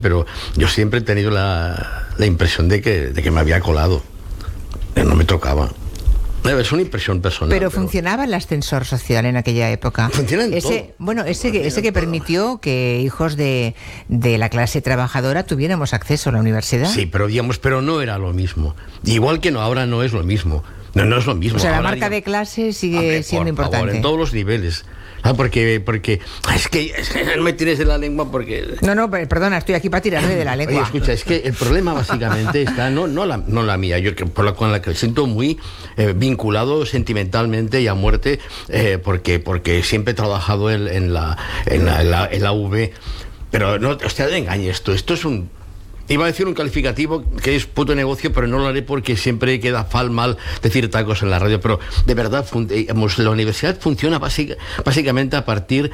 pero yo siempre he tenido la impresión de que me había colado. No me tocaba. Es una impresión personal. Pero funcionaba el ascensor social en aquella época. Funciona en todo. Bueno, ese que permitió que hijos de la clase trabajadora tuviéramos acceso a la universidad. Sí, pero no era lo mismo. Igual que ahora no es lo mismo. No es lo mismo. O sea, ahora la marca de clase sigue siendo importante. Favor, en todos los niveles. Porque es que no me tires de la lengua porque... No, perdona, estoy aquí para tirarme de la lengua. Oye, escucha, es que el problema básicamente está, no la mía, yo con la que siento muy vinculado sentimentalmente y a muerte, porque siempre he trabajado en la UV, pero no, usted no engañe esto es un... Iba a decir un calificativo que es puto negocio, pero no lo haré porque siempre queda mal decir tacos en la radio. Pero de verdad, la universidad funciona básicamente a partir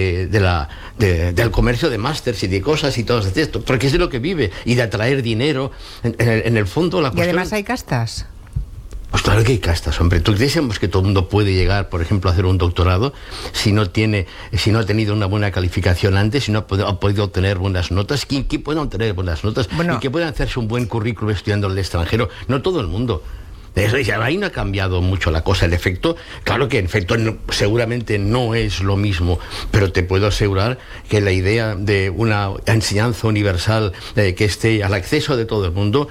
del comercio de másters y de cosas y todo esto, porque es de lo que vive y de atraer dinero. En el fondo, la cuestión... Y además hay castas. Pues claro que hay castas, hombre. ¿Tú decíamos que todo el mundo puede llegar, por ejemplo, a hacer un doctorado si no ha tenido una buena calificación antes, si no ha podido obtener buenas notas? ¿Quién puede obtener buenas notas? Bueno, y que puedan hacerse un buen currículum estudiando en el extranjero. No todo el mundo. Ahí no ha cambiado mucho la cosa. El efecto, claro que en efecto seguramente no es lo mismo, pero te puedo asegurar que la idea de una enseñanza universal que esté al acceso de todo el mundo,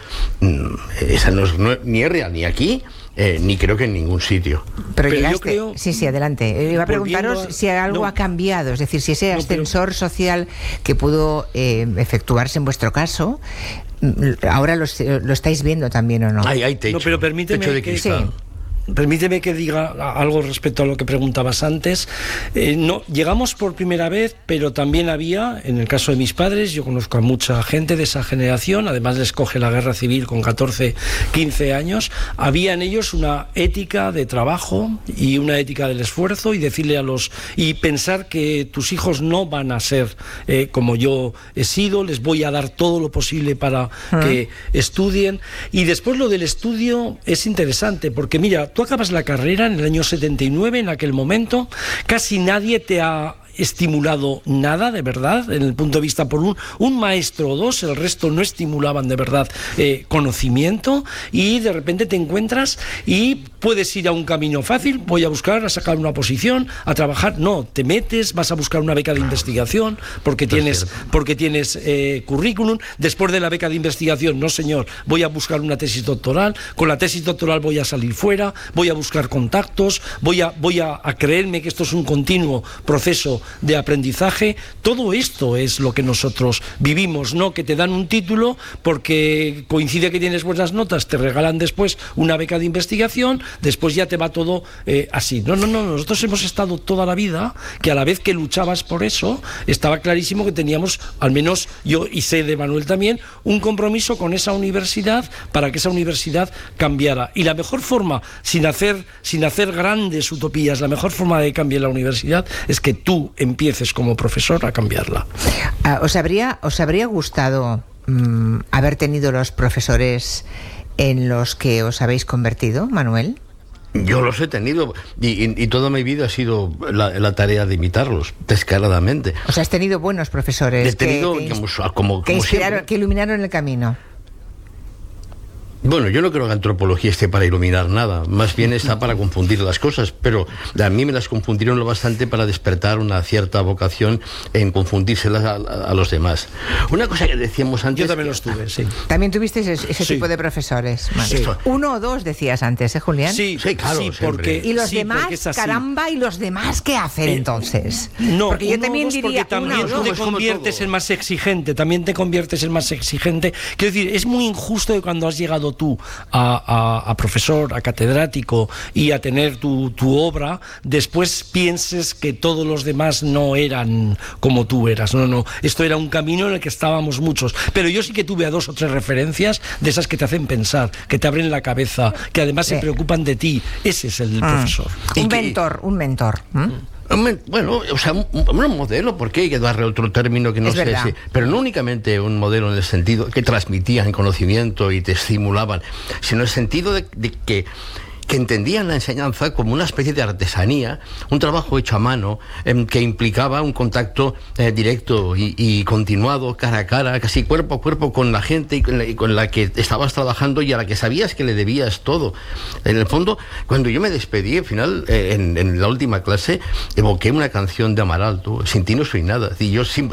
esa ni es real ni aquí, ni creo que en ningún sitio. Pero yo creo... Sí, adelante. Iba a preguntaros si algo ha cambiado, es decir, si ese ascensor social que pudo efectuarse en vuestro caso, ahora lo estáis viendo también, ¿o no? Hay techo. No, pero permíteme techo de cristal. Sí. Permíteme que diga algo respecto a lo que preguntabas antes. No, llegamos por primera vez, pero también había, en el caso de mis padres, yo conozco a mucha gente de esa generación, además les coge la guerra civil con 14, 15 años, había en ellos una ética de trabajo y una ética del esfuerzo y pensar que tus hijos no van a ser como yo he sido, les voy a dar todo lo posible para que estudien. Y después lo del estudio es interesante, porque mira, tú acabas la carrera en el año 79, en aquel momento, casi nadie te ha estimulado nada de verdad, en el punto de vista por un maestro o dos, el resto no estimulaban de verdad conocimiento, y de repente te encuentras y puedes ir a un camino fácil, voy a buscar, a sacar una posición, a trabajar. No, te metes, vas a buscar una beca de investigación porque tienes currículum. Después de la beca de investigación, no señor, voy a buscar una tesis doctoral, con la tesis doctoral voy a salir fuera, voy a buscar contactos, voy a creerme que esto es un continuo proceso de aprendizaje. Todo esto es lo que nosotros vivimos, no que te dan un título porque coincide que tienes buenas notas, te regalan después una beca de investigación, después ya te va todo así. No, nosotros hemos estado toda la vida que a la vez que luchabas por eso, estaba clarísimo que teníamos, al menos yo y sé de Manuel también, un compromiso con esa universidad para que esa universidad cambiara. Y la mejor forma, sin hacer grandes utopías, la mejor forma de cambiar la universidad es que tú empieces como profesor a cambiarla. ¿Os habría gustado haber tenido los profesores en los que os habéis convertido, Manuel? Yo los he tenido y toda mi vida ha sido la tarea de imitarlos descaradamente. O sea, has tenido buenos profesores que iluminaron el camino. Bueno, yo no creo que la antropología esté para iluminar nada, más bien está para confundir las cosas, pero a mí me las confundieron lo bastante para despertar una cierta vocación en confundírselas a los demás. Una cosa que decíamos antes... Yo también los tuve, sí. ¿También tuviste ese tipo de profesores? Sí. Uno o dos decías antes, Julián? Sí, claro. Sí, porque, ¿y los demás? Caramba, ¿y los demás qué hacen entonces? No, porque yo también diría también te conviertes en más exigente, Quiero decir, es muy injusto que cuando has llegado tú a profesor, a catedrático y a tener tu obra, después pienses que todos los demás no eran como tú eras. No, esto era un camino en el que estábamos muchos, pero yo sí que tuve a 2 o 3 referencias de esas que te hacen pensar, que te abren la cabeza, que además se preocupan de ti. Ese es el profesor. Un mentor. Bueno, o sea, un modelo, porque hay que darle otro término que no sé si, pero no únicamente un modelo en el sentido que transmitían conocimiento y te estimulaban, sino en el sentido de que que entendían la enseñanza como una especie de artesanía, un trabajo hecho a mano, que implicaba un contacto directo y continuado, cara a cara, casi cuerpo a cuerpo con la gente y con la que estabas trabajando y a la que sabías que le debías todo. En el fondo, cuando yo me despedí, al final, en la última clase, evoqué una canción de Amaral, Sin ti no soy nada. Y yo